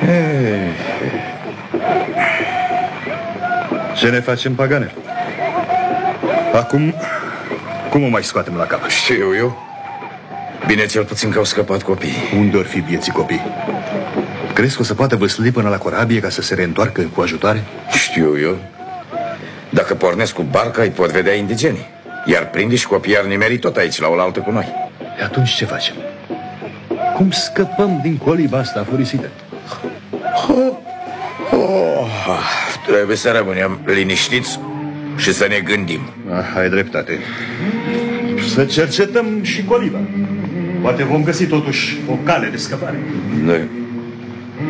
Ce ne facem, pagane? Acum, cum o mai scoatem la capăt? Știu eu. Bine, cel puțin că au scăpat copiii. Unde or fi vieții copii? Crezi că o să poată văsli până la corabie ca să se reîntoarcă cu ajutoare? Știu eu. Dacă pornesc cu barca, îi pot vedea indigenii. Iar prinde și copiii ar nimeri tot aici, la oaltă cu noi. E atunci ce facem? Cum scăpăm din coliba asta furisită? Trebuie să rămânem liniștiți și să ne gândim. Ai dreptate. Să cercetăm și coliba. Poate vom găsi totuși o cale de scăpare. Noi